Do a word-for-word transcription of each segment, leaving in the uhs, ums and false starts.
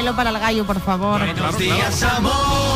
hielo para el gallo, por favor. Buenos días, amor,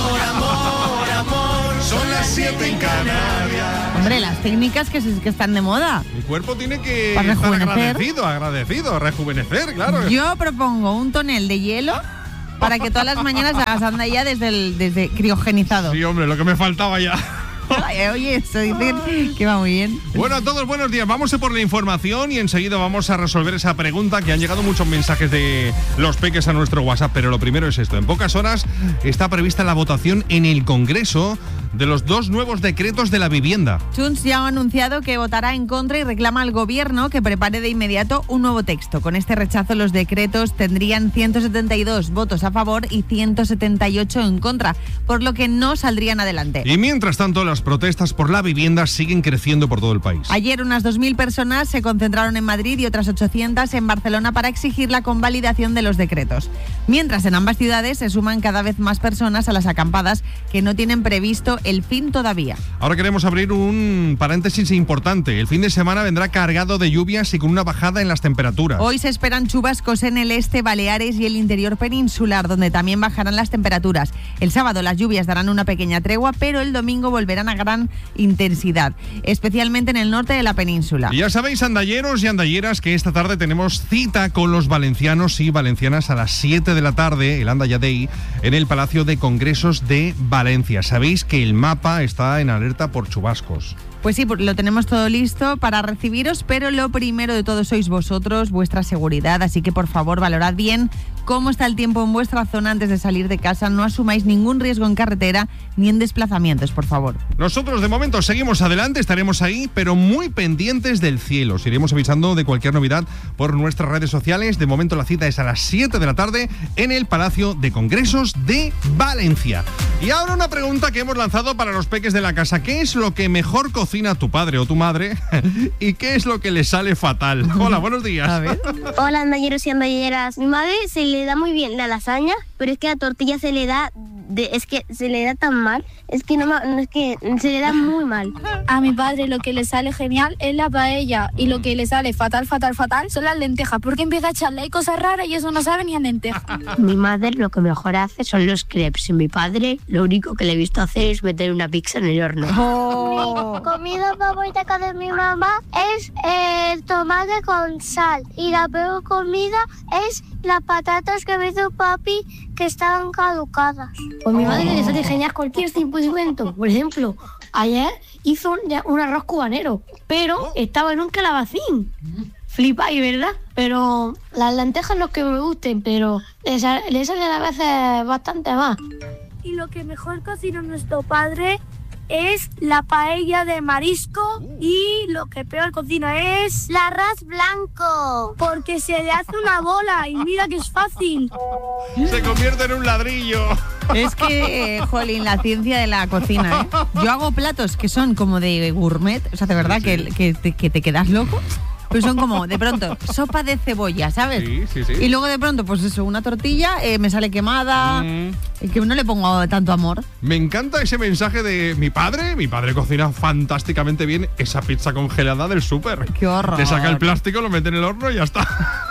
amor, amor. Son las siete en Canarias. Hombre, las técnicas que, se, que están de moda. Mi cuerpo tiene que Para estar rejuvenecer. agradecido, agradecido, rejuvenecer, claro. Yo propongo un tonel de hielo para que todas las mañanas hagas anda ya desde el desde criogenizado. Sí, hombre, lo que me faltaba ya. Ay, oye, eso dicen que va muy bien. Bueno, a todos buenos días. Vamos a por la información y enseguida vamos a resolver esa pregunta, que han llegado muchos mensajes de los peques a nuestro WhatsApp, pero lo primero es esto. En pocas horas está prevista la votación en el Congreso de los dos nuevos decretos de la vivienda. Junts ya ha anunciado que votará en contra y reclama al gobierno que prepare de inmediato un nuevo texto. Con este rechazo, los decretos tendrían ciento setenta y dos votos a favor y ciento setenta y ocho en contra, por lo que no saldrían adelante. Y mientras tanto, las protestas por la vivienda siguen creciendo por todo el país. Ayer unas dos mil personas se concentraron en Madrid y otras ochocientas en Barcelona para exigir la convalidación de los decretos. Mientras en ambas ciudades se suman cada vez más personas a las acampadas que no tienen previsto el fin todavía. Ahora queremos abrir un paréntesis importante. El fin de semana vendrá cargado de lluvias y con una bajada en las temperaturas. Hoy se esperan chubascos en el este, Baleares y el interior peninsular, donde también bajarán las temperaturas. El sábado las lluvias darán una pequeña tregua, pero el domingo volverán a gran intensidad, especialmente en el norte de la península. Y ya sabéis, andalleros y andalleras, que esta tarde tenemos cita con los valencianos y valencianas a las siete de la tarde, el Andaya Day, en el Palacio de Congresos de Valencia. Sabéis que el mapa está en alerta por chubascos. Pues sí, lo tenemos todo listo para recibiros, pero lo primero de todo sois vosotros, vuestra seguridad, así que por favor valorad bien cómo está el tiempo en vuestra zona antes de salir de casa. No asumáis ningún riesgo en carretera ni en desplazamientos, por favor. Nosotros de momento seguimos adelante, estaremos ahí, pero muy pendientes del cielo. Os iremos avisando de cualquier novedad por nuestras redes sociales. De momento la cita es a las siete de la tarde en el Palacio de Congresos de Valencia. Y ahora una pregunta que hemos lanzado para los peques de la casa. ¿Qué es lo que mejor cocina tu padre o tu madre? ¿Y qué es lo que le sale fatal? Hola, buenos días. A ver. Hola, andalleros y andalleras. Mi madre se le da muy bien la lasaña, pero es que la tortilla se le da de, es que se le da tan mal, es que no, no es que se le da muy mal. A mi padre lo que le sale genial es la paella y lo que le sale fatal, fatal, fatal son las lentejas, porque empieza a echarle ahí cosas raras y eso no sabe ni a lentejas. Mi madre lo que mejor hace son los crepes y mi padre lo único que le he visto hacer es meter una pizza en el horno. Oh. Mi comida favorita que hace mi mamá es el tomate con sal y la peor comida es las patatas que me hizo papi que estaban caducadas. Pues mi madre le sale genial cualquier tipo de invento. Por ejemplo, ayer hizo un, un arroz cubanero, pero estaba en un calabacín. Flipáis, ¿verdad? Pero las lentejas no es que me gusten, pero le salen a veces bastante más. Y lo que mejor cocina nuestro padre es la paella de marisco y lo que peor cocina es el arroz blanco, porque se le hace una bola y mira que es fácil. Se convierte en un ladrillo. Es que, eh, jolín, la ciencia de la cocina, ¿eh? Yo hago platos que son como de gourmet, o sea, de verdad, sí, sí. Que, que, te, que te quedas loco. Pues son como, de pronto, sopa de cebolla, ¿sabes? Sí, sí, sí. Y luego de pronto, pues eso, una tortilla, eh, me sale quemada, mm. que no le pongo tanto amor. Me encanta ese mensaje de mi padre. Mi padre cocina fantásticamente bien esa pizza congelada del súper. ¡Qué horror! Te saca el plástico, lo mete en el horno y ya está.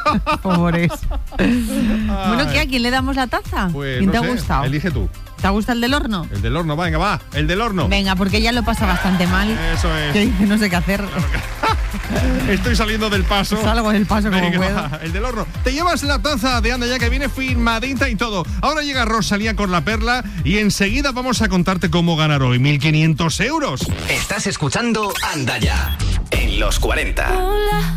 Pobres. Bueno, ¿qué? ¿A quién le damos la taza? Pues, ¿Quién no te sé, ha gustado? Elige tú. ¿Te ha gustado el del horno? El del horno, venga, va, el del horno. Venga, porque ella lo pasa bastante mal. Eso es. Que dice, no sé qué hacer. Estoy saliendo del paso. Salgo del paso como venga, puedo. Va, el del horno. Te llevas la taza de Anda Ya, que viene firmadita y todo. Ahora llega Rosalía con la perla y enseguida vamos a contarte cómo ganar hoy mil quinientos euros. Estás escuchando Anda Ya en los cuarenta. Hola,